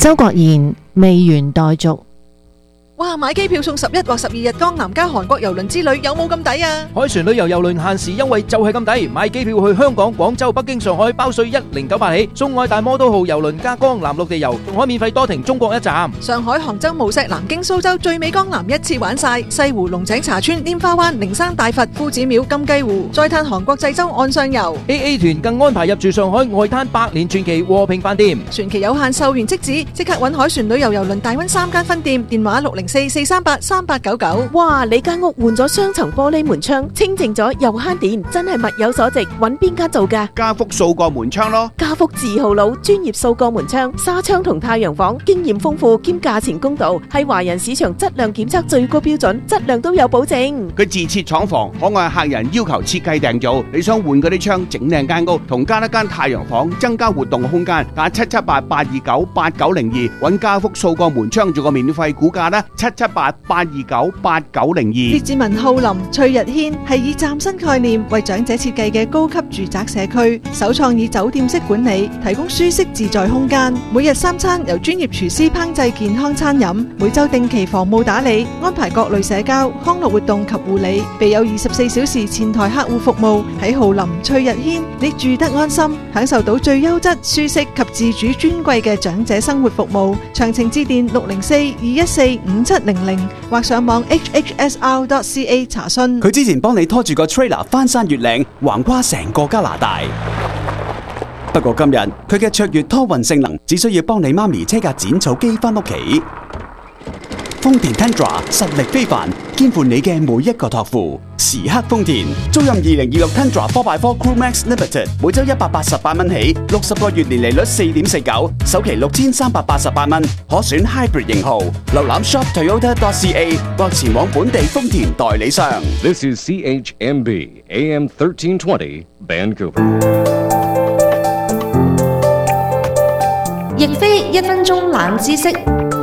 周國賢未完待續。 哇！買機票送11或12日江南加韓國郵輪之旅，有冇咁抵啊？ 海船旅遊郵輪限時優惠就係咁抵，買機票去香港、廣州、北京、上海包稅1098起，送愛大摩都號郵輪加江南陸地遊，仲可以免費多停中國一站。 上海、杭州、無錫、南京、蘇州最美江南一次玩晒，西湖、龍井茶村、拈花灣、靈山大佛、夫子廟、金雞湖，再嘆韓國濟州岸上遊。 AA 團更安排入住上海外灘百年傳奇和平飯店， 船期有限，售完即止，即刻搵海船旅遊郵輪大溫3間分店，電話604-438-3899。 哇！你間屋換咗雙層玻璃門窗，清淨咗又慳電，真係物有所值。揾邊間做㗎？ 家福掃過門窗咯。 家福字號佬，專業掃過門窗、紗窗同太陽房，經驗豐富兼價錢公道，係華人市場質量檢測最高標準，質量都有保證。 佢自設廠房，可按客人要求設計訂造。你想換嗰啲窗，整靚間屋，同加一間太陽房，增加活動空間，打778-829-8902，揾家福掃過門窗做個免費估價啦，778-829-8902。 列治文浩林、翠日軒係以嶄新概念為長者設計嘅高級住宅社區，首創以酒店式管理，提供舒適自在空間。每日3餐由專業廚師烹製健康餐飲，每週定期房務打理，安排各類社交、康樂活動及護理，備有24小時前台客戶服務。喺浩林、翠日軒，你住得安心，享受到最優質、舒適及自主尊貴嘅長者生活服務。詳情致電604-214-5700或上網 hhsr.ca 查詢。 佢之前幫你拖住個 trailer 翻山越嶺，橫跨成個加拿大。不過今日佢嘅卓越拖運性能，只需要幫你媽咪車架剪草機翻屋企。豐田 Tundra 實力非凡，肩負你嘅每一個託付。時刻豐田，租賃2026 Tundra 4x4 Crew Max Limited，每周188蚊起，60個月年利率4.49%，首期6388蚊，可選 Hybrid 型號。瀏覽 shoptoyota.ca 或前往本地豐田代理商。 This is CHMB AM 1320 Vancouver。 亦非1分鐘冷知識。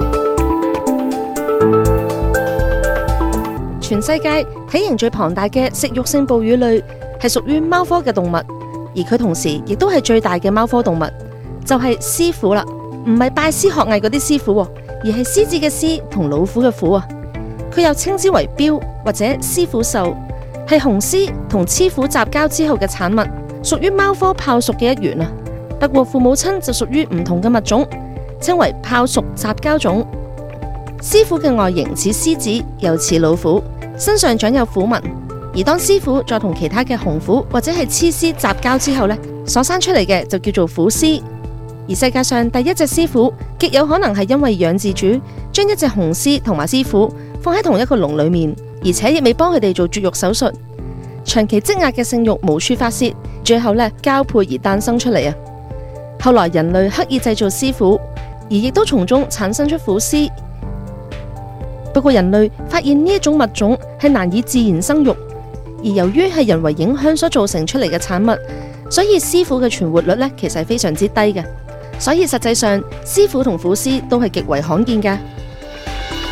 全世界體型最龐大嘅食肉性哺乳類係屬於貓科嘅動物，而佢同時亦都係最大嘅貓科動物，就係獅虎啦。唔係拜師學藝嗰啲師傅，而係獅子嘅獅同老虎嘅虎啊。佢又稱之為貂或者獅虎獸，係雄獅同雌虎雜交之後嘅產物，屬於貓科豹屬嘅一員啊。不過父母親就屬於唔同嘅物種，稱為豹屬雜交種。獅虎嘅外形似獅子，又似老虎，身上長有虎紋。而當獅虎再同其他嘅雄虎或者係雌獅雜交之後呢，所生出嚟嘅就叫做虎獅。而世界上第一隻獅虎，極有可能係因為養飼主將一隻雄獅同埋獅虎放喺同一個籠裏面，而且亦未幫佢哋做絕育手術。長期積壓嘅性慾無處發洩，最後呢交配而誕生出嚟啊！後來人類刻意製造獅虎，而亦都從中產生出虎獅。不過人類發現呢一種物種係難以自然生育，而由於係人為影響所造成出嚟嘅產物，所以獅虎嘅存活率呢其實係非常之低嘅。所以實際上獅虎同虎獅都係極為罕見嘅。